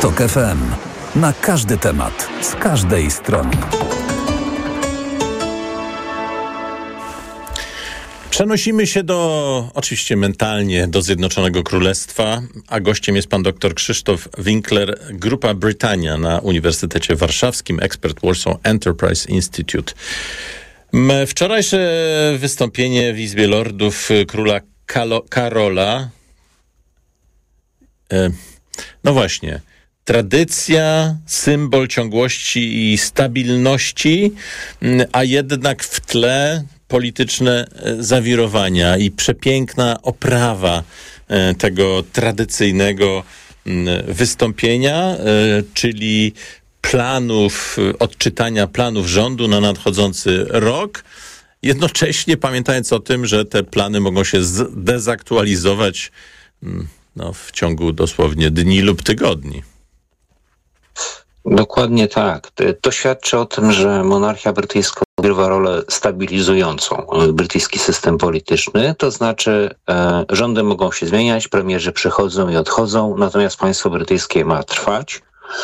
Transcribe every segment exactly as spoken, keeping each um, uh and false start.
TOK F M. Na każdy temat, z każdej strony. Przenosimy się do, oczywiście mentalnie, do Zjednoczonego Królestwa, a gościem jest pan dr Krzysztof Winkler, Grupa Britannia na Uniwersytecie Warszawskim, ekspert Warsaw Enterprise Institute. Wczorajsze wystąpienie w Izbie Lordów króla Kalo- Karola, e, no właśnie, tradycja, symbol ciągłości i stabilności, a jednak w tle polityczne zawirowania i przepiękna oprawa tego tradycyjnego wystąpienia, czyli planów, odczytania planów rządu na nadchodzący rok, jednocześnie pamiętając o tym, że te plany mogą się zdezaktualizować no, w ciągu dosłownie dni lub tygodni. Dokładnie tak. To świadczy o tym, że monarchia brytyjska odgrywa rolę stabilizującą brytyjski system polityczny, to znaczy e, rządy mogą się zmieniać, premierzy przychodzą i odchodzą, natomiast państwo brytyjskie ma trwać.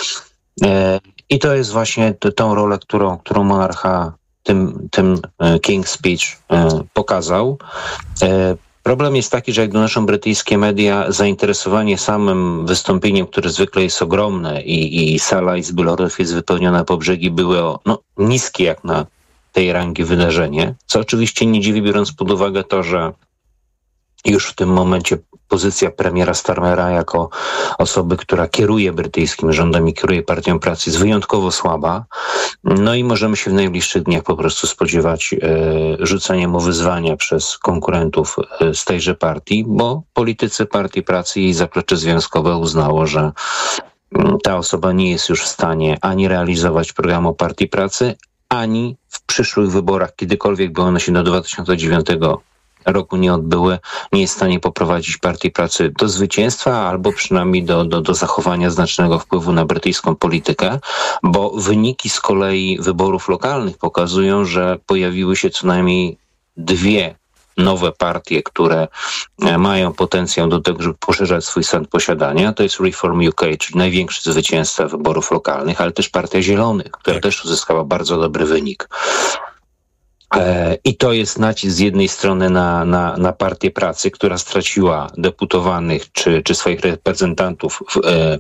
E, I to jest właśnie t- tą rolę, którą, którą monarcha tym, tym King's Speech e, pokazał. E, Problem jest taki, że jak donoszą brytyjskie media, zainteresowanie samym wystąpieniem, które zwykle jest ogromne i, i sala Izby Lordów jest wypełniona po brzegi, było no, niskie jak na tej rangi wydarzenie, co oczywiście nie dziwi, biorąc pod uwagę to, że już w tym momencie pozycja premiera Starmera jako osoby, która kieruje brytyjskim rządem i kieruje Partią Pracy, jest wyjątkowo słaba. No i możemy się w najbliższych dniach po prostu spodziewać e, rzucenia mu wyzwania przez konkurentów e, z tejże partii, bo politycy Partii Pracy i jej zaplecze związkowe uznało, że m, ta osoba nie jest już w stanie ani realizować programu Partii Pracy, ani w przyszłych wyborach, kiedykolwiek by one się do dwa tysiące dziewiątego roku nie odbyły, nie jest w stanie poprowadzić Partii Pracy do zwycięstwa albo przynajmniej do, do, do zachowania znacznego wpływu na brytyjską politykę, bo wyniki z kolei wyborów lokalnych pokazują, że pojawiły się co najmniej dwie nowe partie, które mają potencjał do tego, żeby poszerzać swój stan posiadania. To jest Reform U K, czyli największy zwycięzca wyborów lokalnych, ale też Partia Zielonych, która tak. też uzyskała bardzo dobry wynik. I to jest nacisk z jednej strony na, na, na Partię Pracy, która straciła deputowanych czy, czy swoich reprezentantów w, e,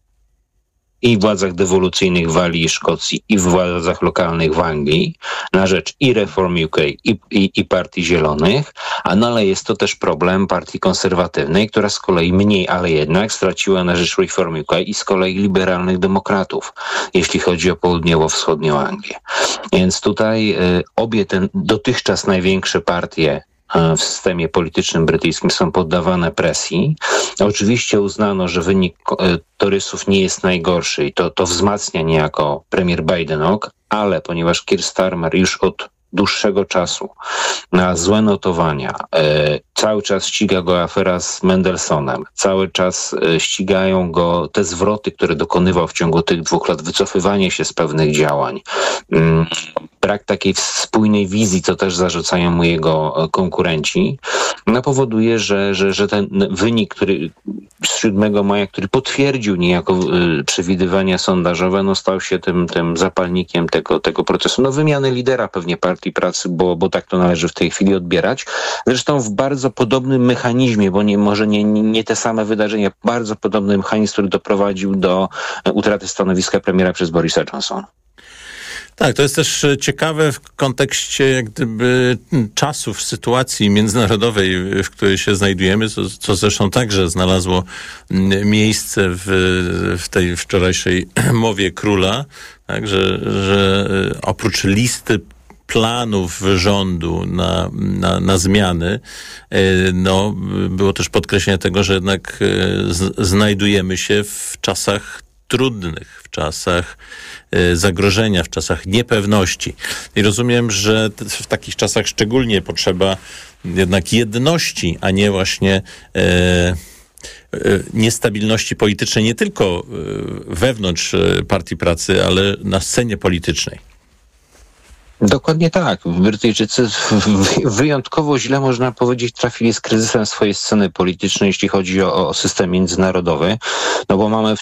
i w władzach dewolucyjnych w Walii i Szkocji i w władzach lokalnych w Anglii na rzecz i Reform U K i, i, i Partii Zielonych, a no ale jest to też problem Partii Konserwatywnej, która z kolei mniej, ale jednak straciła na rzecz Reform U K i z kolei liberalnych demokratów, jeśli chodzi o południowo-wschodnią Anglię. Więc tutaj y, obie te dotychczas największe partie w systemie politycznym brytyjskim są poddawane presji. Oczywiście uznano, że wynik torysów nie jest najgorszy i to, to wzmacnia niejako premier Badenoch, ale ponieważ Keir Starmer już od dłuższego czasu na złe notowania, e, cały czas ściga go afera z Mendelsonem, cały czas e, ścigają go te zwroty, które dokonywał w ciągu tych dwóch lat, wycofywanie się z pewnych działań, mm, brak takiej spójnej wizji, co też zarzucają mu jego konkurenci, no powoduje, że, że, że ten wynik, który z siódmego maja, który potwierdził niejako y, przewidywania sondażowe, no stał się tym, tym zapalnikiem tego, tego procesu. No wymiany lidera pewnie Partii Pracy, bo, bo tak to należy w tej chwili odbierać. Zresztą w bardzo podobnym mechanizmie, bo nie, może nie, nie te same wydarzenia, bardzo podobny mechanizm, który doprowadził do utraty stanowiska premiera przez Borisa Johnsona. Tak, to jest też ciekawe w kontekście jak gdyby czasów, sytuacji międzynarodowej, w której się znajdujemy, co, co zresztą także znalazło miejsce w, w tej wczorajszej mowie króla, tak, że, że oprócz listy planów rządu na, na, na zmiany, no, było też podkreślenie tego, że jednak z, znajdujemy się w czasach trudnych, w czasach zagrożenia, w czasach niepewności. I rozumiem, że w takich czasach szczególnie potrzeba jednak jedności, a nie właśnie e, e, niestabilności politycznej, nie tylko wewnątrz Partii Pracy, ale na scenie politycznej. Dokładnie tak. Brytyjczycy wyjątkowo źle, można powiedzieć, trafili z kryzysem swojej sceny politycznej, jeśli chodzi o, o system międzynarodowy, no bo mamy w